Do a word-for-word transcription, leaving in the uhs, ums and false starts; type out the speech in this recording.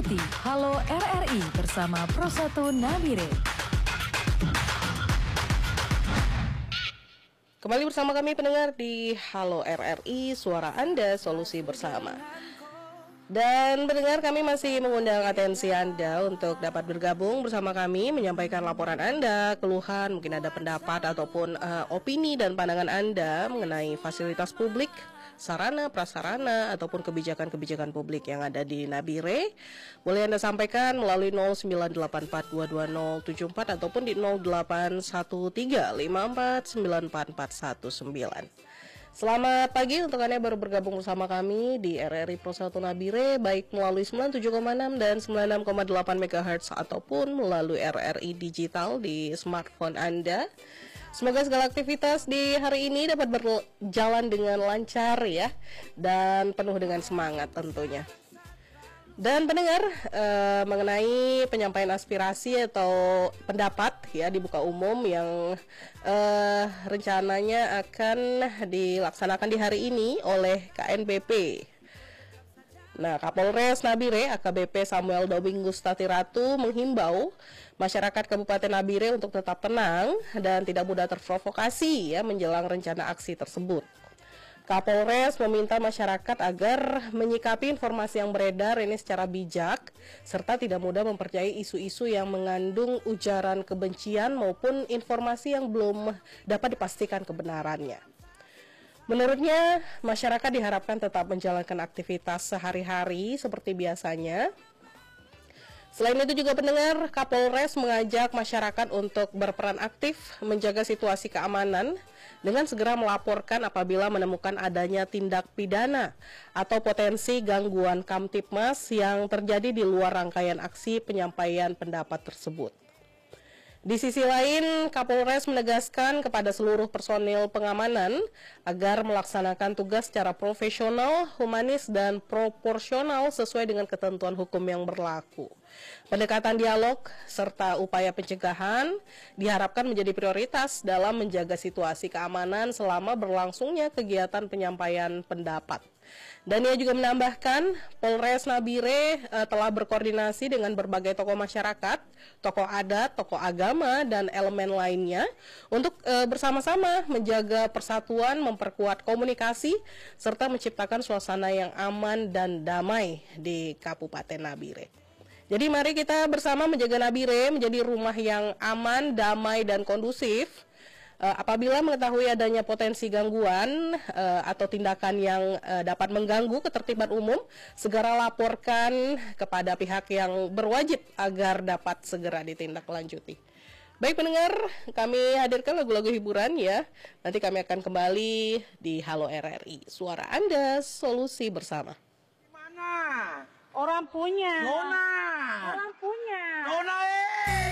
Ikuti Halo R R I bersama Pro satu Nabire. Kembali bersama kami pendengar di Halo R R I, suara Anda, solusi bersama. Dan pendengar, kami masih mengundang atensi Anda untuk dapat bergabung bersama kami, menyampaikan laporan Anda, keluhan, mungkin ada pendapat ataupun uh, opini dan pandangan Anda mengenai fasilitas publik, sarana, prasarana, ataupun kebijakan-kebijakan publik yang ada di Nabire. Boleh Anda sampaikan melalui nol sembilan delapan empat dua dua nol tujuh empat ataupun di nol delapan satu tiga lima empat sembilan empat empat satu sembilan. Selamat pagi untuk Anda yang baru bergabung bersama kami di R R I Pro satu Nabire, baik melalui sembilan puluh tujuh koma enam dan sembilan puluh enam koma delapan megahertz ataupun melalui R R I digital di smartphone Anda. Semoga segala aktivitas di hari ini dapat berjalan dengan lancar ya, dan penuh dengan semangat tentunya. Dan pendengar, eh, mengenai penyampaian aspirasi atau pendapat ya di muka umum yang eh, rencananya akan dilaksanakan di hari ini oleh K N B P. Nah, Kapolres Nabire A K B P Samuel Domingus Tatiratu menghimbau masyarakat Kabupaten Nabire untuk tetap tenang dan tidak mudah terprovokasi ya menjelang rencana aksi tersebut. Kapolres meminta masyarakat agar menyikapi informasi yang beredar ini secara bijak, serta tidak mudah mempercayai isu-isu yang mengandung ujaran kebencian maupun informasi yang belum dapat dipastikan kebenarannya. Menurutnya, masyarakat diharapkan tetap menjalankan aktivitas sehari-hari seperti biasanya. Selain itu juga pendengar, Kapolres mengajak masyarakat untuk berperan aktif menjaga situasi keamanan dengan segera melaporkan apabila menemukan adanya tindak pidana atau potensi gangguan Kamtibmas yang terjadi di luar rangkaian aksi penyampaian pendapat tersebut. Di sisi lain, Kapolres menegaskan kepada seluruh personil pengamanan agar melaksanakan tugas secara profesional, humanis, dan proporsional sesuai dengan ketentuan hukum yang berlaku. Pendekatan dialog serta upaya pencegahan diharapkan menjadi prioritas dalam menjaga situasi keamanan selama berlangsungnya kegiatan penyampaian pendapat. Dan ia juga menambahkan, Polres Nabire uh, telah berkoordinasi dengan berbagai tokoh masyarakat, tokoh adat, tokoh agama, dan elemen lainnya untuk uh, bersama-sama menjaga persatuan, memperkuat komunikasi, serta menciptakan suasana yang aman dan damai di Kabupaten Nabire. Jadi mari kita bersama menjaga Nabire menjadi rumah yang aman, damai, dan kondusif. Uh, apabila mengetahui adanya potensi gangguan uh, atau tindakan yang uh, dapat mengganggu ketertiban umum, segera laporkan kepada pihak yang berwajib agar dapat segera ditindaklanjuti. Baik pendengar, kami hadirkan lagu-lagu hiburan ya. Nanti kami akan kembali di Halo R R I, suara Anda, solusi bersama. Mana? Orang punya. Nona. Orang punya. Nona, eh.